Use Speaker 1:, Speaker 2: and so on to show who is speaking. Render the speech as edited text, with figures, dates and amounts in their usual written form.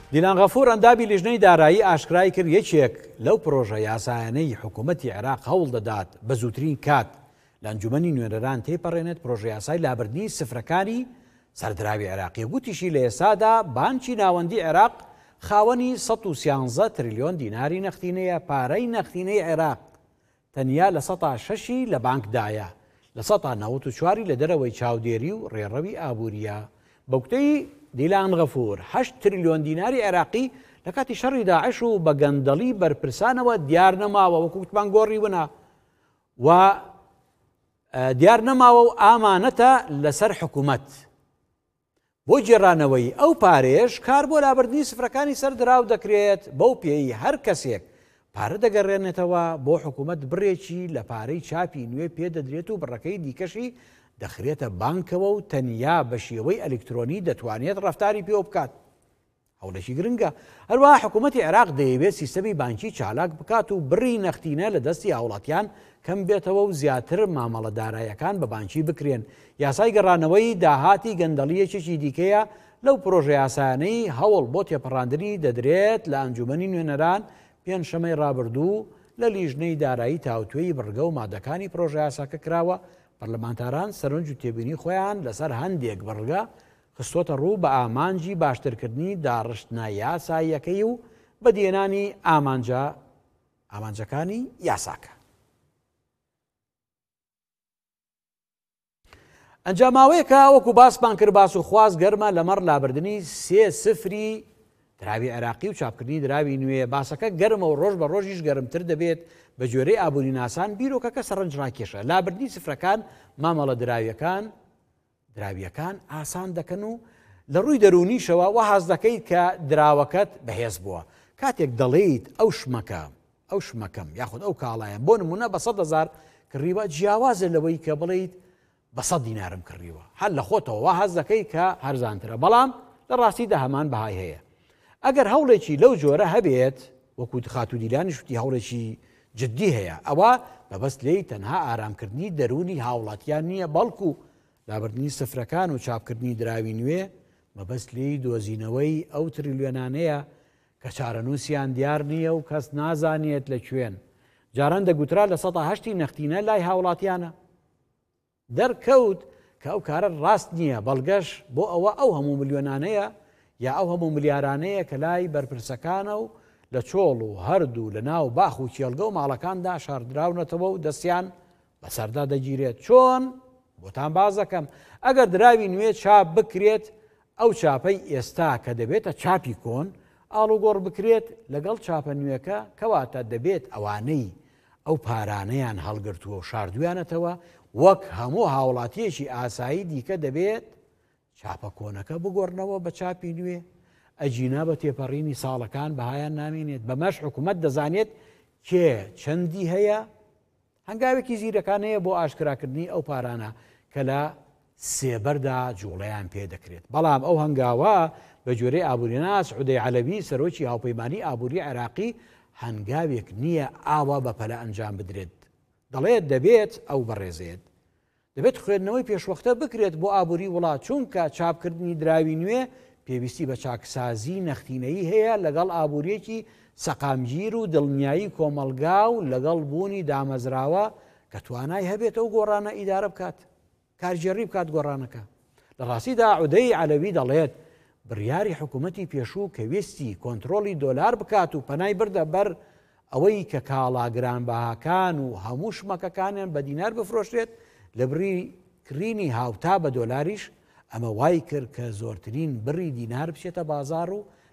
Speaker 1: دیلان غەفوور ئەندامی لیژنەی دارایی ئاشکرای کرد یەکێک لەو پرۆژە یاسایانەی حکوومەتی عێراق هەوڵ دەدات بە زووترین کات لە ئەنجومەنی نوێنەران تێپەڕێنێت پرۆژە یاسای لابردنی سفرەکانی سەردراوی عێراقی. گوتیشی لە ئێستادا بانکی ناوەندی عێراق خاوەنی 113 تریلیۆن دیناری نەختینەیە. پارەی نەختینەی عێراق تەنیا لە 106 لە بانکدایە، لە 194 لە دەرەوەی چاودێری و ڕێڕەوی ئابووریە. بەوتەی دیلان غەفوور 8 تریلیۆن دیناری عێراقی لە کاتی شەڕی داعش و بە گەندەڵی بەرپرسانەوە دیار نەماوە، وەکو وتمان گۆڕی بنا و دیار نەماوە و ئامانەتە لەسەر حکوومەت. بۆ جێڕانەوەی ئەو پارێش کار بۆ لابردنی سفرەکانی سەردراو دەکرێت. بەو پێی هەر کەسێک پارە دەگەڕێنێتەوە بۆ حکوومەت بڕێکی لە پارەی چاپی نوێ پێدەدرێت و بڕەکەی دیکەشی دەخرێتە بانکەوە و تەنیا بە شێوەی ئەلکترۆنی دەتوانێت ڕەفتاری پێوە بکات. هەوڵێکی گرنگە. هەروەها حکوومەتی عێراق دەیەوێت سیستەمی بانکی چالاک بکات و بڕی نەختینە لە دەستی هاوڵاتیان کەم بێتەوە و زیاتر مامەڵە داراییەکان بە بانکی بکرێن. یاسای گەڕانەوەی داهاتی گەندەڵیەکێکی دیکەیە لەو پرۆژە یاسانەی هەوڵ بۆ تێپەڕاندنی دەدرێت لە ئەنجومەنی نوێنەران پێنجشەمەی ڕابردوو لە لیژنەی دارایی تاوتوێی بڕگە و مادەکانی پرۆژە یاساکە کراوە. پەرلەمانتاران سەرنج و تێبینی خۆیان لەسەر هەندێک بڕگە خستۆتە ڕوو بە ئامانجی باشترکردنی داڕشتنە یاساییەکەی و بەدێنانی ئامانجەکانی یاساکە. ئەنجاماوەیەکە وەکو باسمان کرد باس و خواست گەرمە لەمەڕ لابردنی 3-0 دراوی عێراقی و چاپکردنی دراوی نوێ. باسەکە گەرمە و ڕۆژ بە ڕۆژیش گەرمتر دەبێت بە جۆرەی ئابووری ناسان بیرۆکەکە سەرنج ڕاکێشە. لابردنی سفرەکان مامەڵە دراویەکان ئاسان دەکەن و لە ڕووی دەرونیشەوە وە حەز دەکەیت کە دراوەکەت بەهێز بووە. کاتێک دەڵێیت ئەو شمەکەم یاخود ئەو کاڵایەن بۆ نمونە بە 100,000 کڕیوە، جیاوازە لەوەی کە بڵیت بە 100 دینارم کڕیوە. هەر لە خۆتەوە وا حەز دەکەیت کە هەرزانترە، بەڵام لە ڕاستیدا هەمان بەهای هەیە. ئەگەر هەوڵێکی لەو جۆرە هەبێت وەکو خاتو دیلانیش وتی هەوڵێکی جددی هەیە، ئەوە بەبەست لێی تەنها ئارامکردنی دەرونی هاوڵاتیان نییە، بەڵکو لابردنی سفرەکان و چاپکردنی دراوی نوێ مەبەست لێی دۆزینەوەی ئەو تریلیۆنانەیە کە چارەنووسیان دیار نییە و کەس نازانێت لە کوێن. جاران دەگوترا لە 108 نەختینە لای هاوڵاتیانە. دەرکەوت کە ئەو کارە ڕاست نییە، بەڵگەش بۆ ئەوە ئەو هەموو ملیۆنانەیە یا ئەو هەموو ملیارانەیە کە لای بەرپرسەکانە و لە چۆڵ و هەردوو لە ناو باخ و کێڵگە و ماڵەکاندا شاردراونەتەوە و دەستیان بەسەردا دەگیرێت. چۆن؟ بۆتان باز دەکەم. ئەگەر دراوی نوێ چاپ بکرێت، ئەو چاپەی ئێستا کە دەبێتە چاپی کۆن ئاڵوگۆڕ بکرێت لەگەڵ چاپە نوێەکە، کەواتە دەبێت ئەوانەی ئەو پارانەیان هەڵگرتووە و شاردویانەتەوە وەک هەموو هاوڵاتیەکی ئاسایی دیکە دەبێت چاپە کۆنەکە بگۆڕنەوە بە چاپی نوێ. ئەجینا بە تێپەڕینی ساڵەکان بەهایان نامێنێت. بەمەش حکوومەت دەزانێت کێ چەندی هەیە. هەنگاوێکی زیرەکانەیە بۆ ئاشکراکردنی ئەو پارانە کە لە سێبەردا جوڵەیان پێ دەکرێت. بەڵام ئەو هەنگاوە بە جۆرەی ئابووریناس عودەی عەلەوی سەرۆکی هاوپەیمانی ئابووری عێراقی هەنگاوێک نییە ئاوا بەپەلە ئەنجام بدرێت. دەڵێت دەبێت ئەو بەڕێزێت، دەبێت خوێندنەوەی پێشوەختە بکرێت بۆ ئابووری وڵات، چونکە چاپکردنی دراوی نوێ پێویستی بە چاکسازی نەختینەیی هەیە لەگەڵ ئابووریەکی سەقامگیر و دڵنیایی کۆمەلگا و لەگەڵ بوونی دامەزراوە کە توانای هەبێت ئەو گۆڕانە ئیدارە بکات، کارژێڕی بکات گۆڕانەکە. لە ڕاستیدا عودەی عەلەوی دەڵێت بڕیاری حکوومەتی پێشوو کە وێستی کۆنتڕۆلی دۆلار بکات و پەنای بردە بەر ئەوەی کە کاڵا گرانبەهاکان و هەموو شمەکەکانیان بە دینار بفرۆشرێت لە بڕی کڕینی هاوتا بە دۆلاریش، ئەمە وای کرد کە زۆرترین بڕی دینار بچێتە بازار و